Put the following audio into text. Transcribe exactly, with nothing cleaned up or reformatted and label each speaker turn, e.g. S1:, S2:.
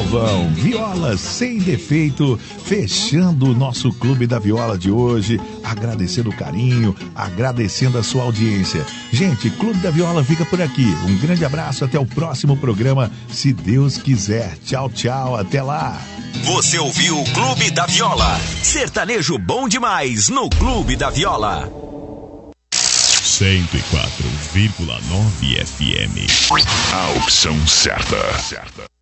S1: Trovão, viola sem defeito, fechando o nosso Clube da Viola de hoje, agradecendo o carinho, agradecendo a sua audiência. Gente, Clube da Viola fica por aqui. Um grande abraço, até o próximo programa, se Deus quiser. Tchau, tchau, até lá.
S2: Você ouviu o Clube da Viola. Sertanejo bom demais no Clube da Viola.
S3: cento e quatro vírgula nove F M. A opção certa. certa.